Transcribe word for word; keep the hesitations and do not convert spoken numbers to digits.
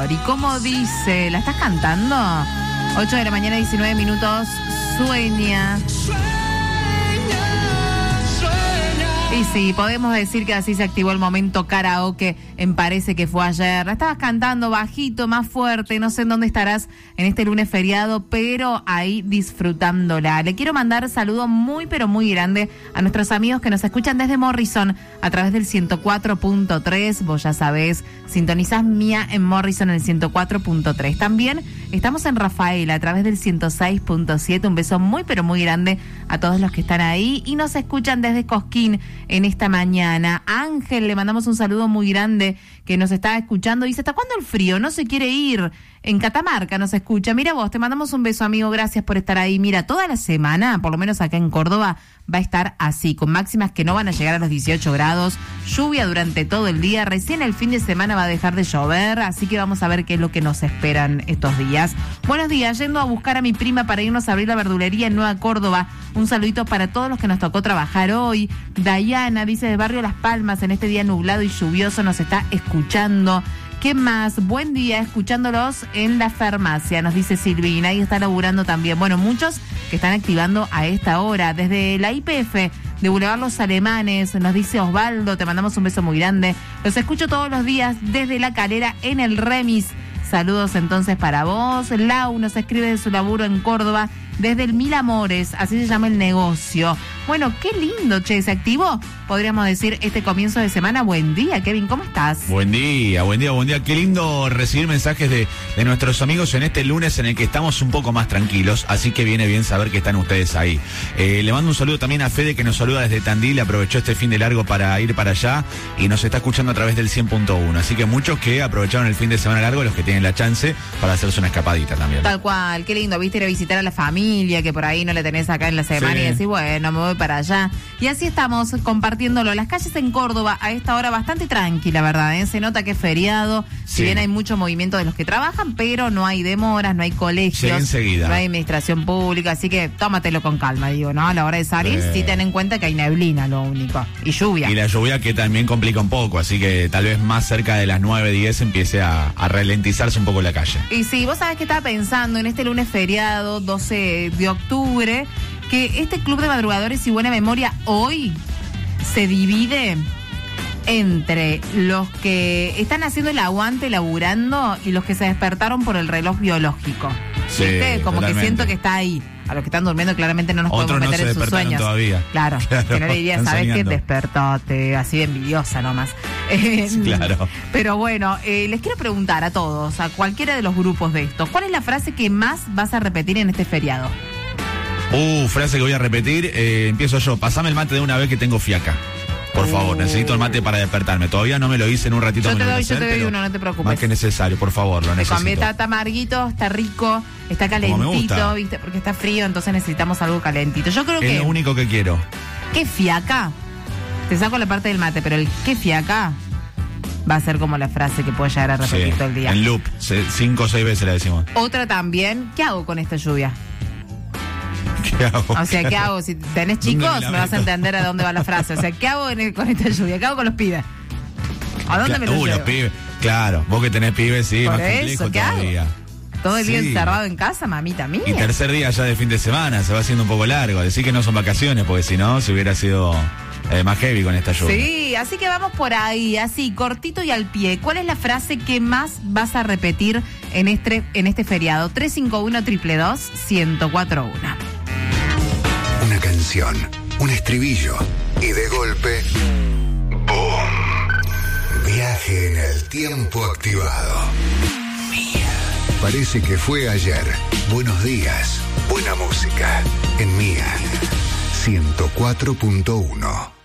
amor. ¿Y cómo dice? ¿La estás cantando? ocho de la mañana, diecinueve minutos. Sueña. Y sí, podemos decir que así se activó el momento karaoke en Parece que fue ayer. La estabas cantando bajito, más fuerte, no sé en dónde estarás en este lunes feriado, pero ahí disfrutándola. Le quiero mandar saludo muy, pero muy grande a nuestros amigos que nos escuchan desde Morrison a través del ciento cuatro punto tres. Vos ya sabés, sintonizás Mía en Morrison en el ciento cuatro punto tres. También estamos en Rafaela a través del ciento seis punto siete. Un beso muy, pero muy grande a todos los que están ahí y nos escuchan desde Cosquín en esta mañana. Ángel, le mandamos un saludo muy grande que nos está escuchando. Dice, ¿hasta cuándo el frío? No se quiere ir. En Catamarca nos escucha. Mira vos, te mandamos un beso, amigo. Gracias por estar ahí. Mira, toda la semana, por lo menos acá en Córdoba, va a estar así, con máximas que no van a llegar a los dieciocho grados. Lluvia durante todo el día. Recién el fin de semana va a dejar de llover, así que vamos a ver qué es lo que nos esperan estos días. Buenos días, yendo a buscar a mi prima para irnos a abrir la verdulería en Nueva Córdoba. Un saludito para todos los que nos tocó trabajar hoy. Dayana dice, de Barrio Las Palmas, en este día nublado y lluvioso nos está escuchando. ¿Qué más? Buen día, escuchándolos en la farmacia, nos dice Silvina, ahí está laburando también. Bueno, muchos que están activando a esta hora. Desde la I P F de Boulevard Los Alemanes, nos dice Osvaldo, te mandamos un beso muy grande. Los escucho todos los días desde La Calera en el Remis. Saludos entonces para vos. Lau nos escribe de su laburo en Córdoba, desde el Mil Amores, así se llama el negocio. Bueno, qué lindo, che, se activó, podríamos decir, este comienzo de semana. Buen día, Kevin, ¿cómo estás? Buen día, buen día, buen día. Qué lindo recibir mensajes de, de nuestros amigos en este lunes en el que estamos un poco más tranquilos, así que viene bien saber que están ustedes ahí. Eh, le mando un saludo también a Fede, que nos saluda desde Tandil, aprovechó este fin de largo para ir para allá y nos está escuchando a través del cien punto uno, así que muchos que aprovecharon el fin de semana largo, los que tienen la chance para hacerse una escapadita también. Tal cual, qué lindo, viste, ir a visitar a la familia, que por ahí no le tenés acá en la semana, sí, y decís, bueno, me voy para allá. Y así estamos compartiéndolo. Las calles en Córdoba a esta hora bastante tranquila, ¿verdad? ¿Eh? Se nota que es feriado, sí. Si bien hay mucho movimiento de los que trabajan, pero no hay demoras, no hay colegios, enseguida. No hay administración pública, así que tómatelo con calma, digo, ¿no? A la hora de salir, sí, sí ten en cuenta que hay neblina, lo único, y lluvia. Y la lluvia que también complica un poco, así que tal vez más cerca de las nueve, diez empiece a, a ralentizarse un poco la calle. Y sí, vos sabés que estaba pensando en este lunes feriado, doce de octubre, que este club de madrugadores y buena memoria hoy se divide entre los que están haciendo el aguante laburando y los que se despertaron por el reloj biológico. Sí, ¿viste? Como totalmente. Que siento que está ahí. A los que están durmiendo claramente no nos Otros podemos no meter se en sus sueños. Todavía. Claro, claro, que no le diría, ¿sabes qué? Soñando. Despertate, así de envidiosa nomás. Sí, claro. Pero bueno, eh, les quiero preguntar a todos, a cualquiera de los grupos de estos, ¿cuál es la frase que más vas a repetir en este feriado? Uh, frase que voy a repetir, eh, empiezo yo, pasame el mate de una vez que tengo fiaca. Por favor, necesito el mate para despertarme. Todavía no me lo hice, en un ratito. Yo me te lo doy, voy a hacer, yo te doy pero uno, no te preocupes. Más que necesario, por favor, lo Te necesito. comí, está, está amarguito, está rico, está calentito, ¿viste? Porque está frío, entonces necesitamos algo calentito. Yo creo es que... lo único que quiero. ¿Qué fiaca? Te saco la parte del mate, pero el ¿qué fiaca? Va a ser como la frase que puedo llegar a repetir Sí, todo el día. en loop, se, cinco o seis veces la decimos. Otra también, ¿qué hago con esta lluvia? ¿Qué hago? O sea, ¿qué hago? Si tenés chicos, me vas a entender a dónde va la frase. O sea, ¿qué hago en el- con esta lluvia? ¿Qué hago con los pibes? ¿A dónde Cla- me los uh, llevo? los pibes. Claro, vos que tenés pibes, sí, Por más eso, complejo ¿qué hago? todavía. Todo el día Sí. encerrado en casa, mamita mía. Y tercer día ya de fin de semana, se va haciendo un poco largo. Decir que no son vacaciones, porque si no, se hubiera sido eh, más heavy con esta lluvia. Sí, así que vamos por ahí, así, cortito y al pie. ¿Cuál es la frase que más vas a repetir en este, en este feriado? tres cinco uno, dos dos dos, uno cero cuatro uno. Una canción, un estribillo y de golpe, ¡boom! Viaje en el tiempo activado. Parece que fue ayer. Buenos días, buena música en Mía ciento cuatro punto uno.